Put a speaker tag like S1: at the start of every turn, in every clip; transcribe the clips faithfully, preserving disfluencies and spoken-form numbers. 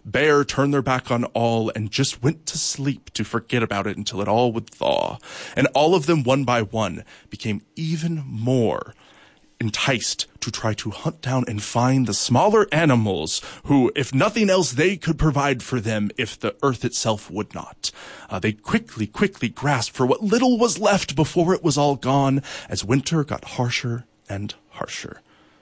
S1: Bear turned their back on all and just went to sleep to forget about it until it all would thaw. And all of them, one by one, became even more enticed to try to hunt down and find the smaller animals who, if nothing else, they could provide for them if the earth itself would not. Uh, they quickly, quickly grasped for what little was left before it was all gone, as winter got harsher and harsher.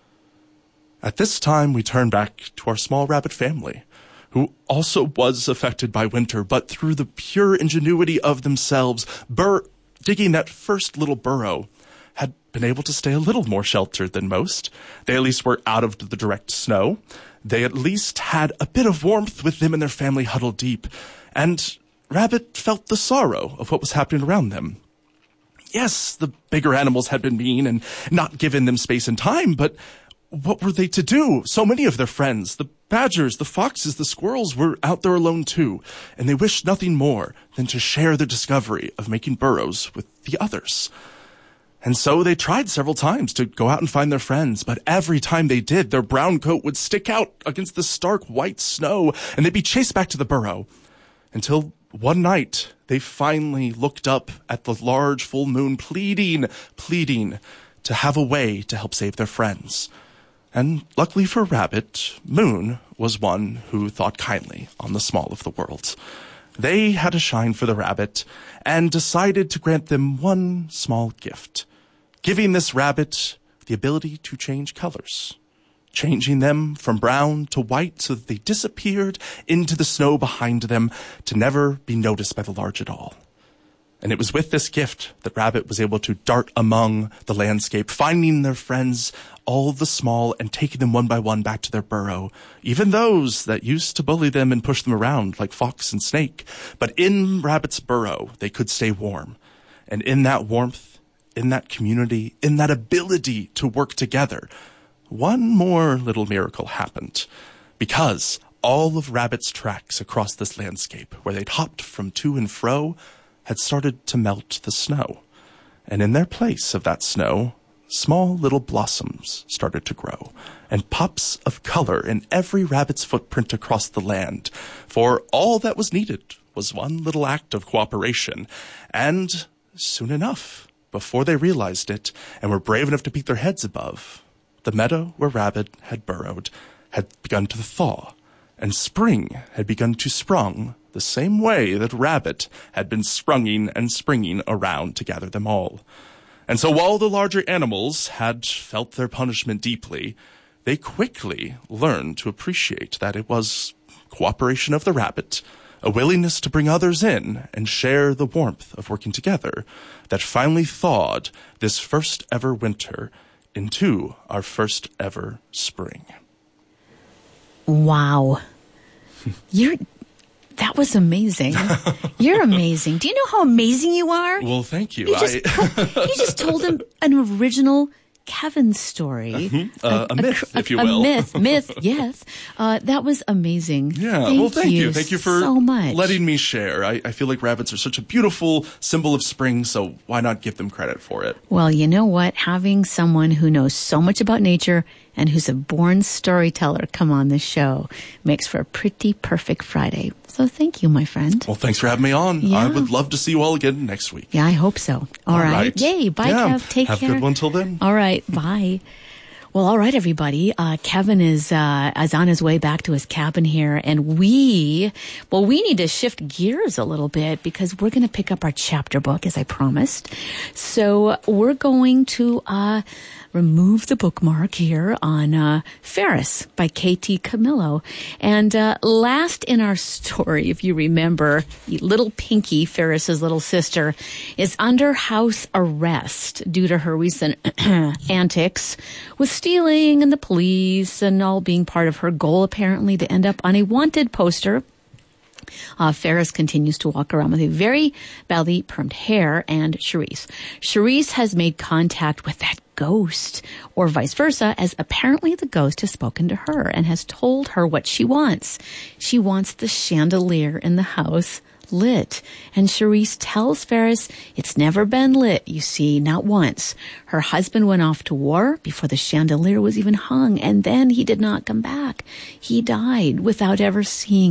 S1: At this time, we turn back to our small rabbit family, who also was affected by winter, but through the pure ingenuity of themselves, bur- digging that first little burrow, had been able to stay a little more sheltered than most. They at least were out of the direct snow. They at least had a bit of warmth with them and their family huddled deep. And Rabbit felt the sorrow of what was happening around them. Yes, the bigger animals had been mean and not given them space and time, but what were they to do? So many of their friends, the badgers, the foxes, the squirrels, were out there alone too, and they wished nothing more than to share their discovery of making burrows with the others. And so they tried several times to go out and find their friends, but every time they did, their brown coat would stick out against the stark white snow, and they'd be chased back to the burrow. Until one night, they finally looked up at the large full moon, pleading, pleading to have a way to help save their friends. And luckily for Rabbit, Moon was one who thought kindly on the small of the world. They had a shine for the rabbit and decided to grant them one small gift, giving this rabbit the ability to change colors, changing them from brown to white so that they disappeared into the snow behind them to never be noticed by the large at all. And it was with this gift that Rabbit was able to dart among the landscape, finding their friends, all the small, and taking them one by one back to their burrow, even those that used to bully them and push them around like Fox and Snake. But in Rabbit's burrow, they could stay warm. And in that warmth, in that community, in that ability to work together, one more little miracle happened. Because all of Rabbit's tracks across this landscape, where they'd hopped from to and fro, had started to melt the snow. And in their place of that snow, small little blossoms started to grow, and pops of color in every rabbit's footprint across the land. For all that was needed was one little act of cooperation. And soon enough, before they realized it, and were brave enough to peek their heads above, the meadow where Rabbit had burrowed had begun to thaw, and spring had begun to sprung the same way that Rabbit had been sprunging and springing around to gather them all. And so while the larger animals had felt their punishment deeply, they quickly learned to appreciate that it was cooperation of the rabbit, a willingness to bring others in and share the warmth of working together, that finally thawed this first ever winter into our first ever spring.
S2: Wow. You're... That was amazing. You're amazing. Do you know how amazing you are?
S1: Well, thank you.
S2: You just,
S1: I...
S2: told, you just told him an original Kevin story.
S1: Mm-hmm. Uh, a, a myth,
S2: a,
S1: if you
S2: a,
S1: will.
S2: A myth, myth, yes. Uh, that was amazing.
S1: Yeah,
S2: thank
S1: well, thank you.
S2: you.
S1: Thank you for
S2: so much.
S1: letting me share. I, I feel like rabbits are such a beautiful symbol of spring, so why not give them credit for it?
S2: Well, you know what? Having someone who knows so much about nature and who's a born storyteller come on this show makes for a pretty perfect Friday. So thank you, my friend.
S1: Well, thanks for having me on.
S2: Yeah.
S1: I would love to see you all again next week.
S2: Yeah, I hope so. all, all right. right. Yay. Bye,
S1: yeah.
S2: Kev. Take
S1: Have
S2: care.
S1: Have a good one till then.
S2: All right. Bye. Well, all right, everybody. Uh, Kevin is, uh, is on his way back to his cabin here. And we, well, we need to shift gears a little bit because we're going to pick up our chapter book, as I promised. So we're going to, uh, remove the bookmark here on, uh, Ferris by K T Camillo. And, uh, last in our story, if you remember, little Pinky, Ferris's little sister, is under house arrest due to her recent antics with stealing and the police and all being part of her goal, apparently, to end up on a wanted poster. Uh, Ferris continues to walk around with a very badly permed hair, and Charisse. Charisse has made contact with that ghost, or vice versa, as apparently the ghost has spoken to her and has told her what she wants. She wants the chandelier in the house lit. And Charisse tells Ferris it's never been lit, you see, not once. Her husband went off to war before the chandelier was even hung, and then he did not come back. He died without ever seeing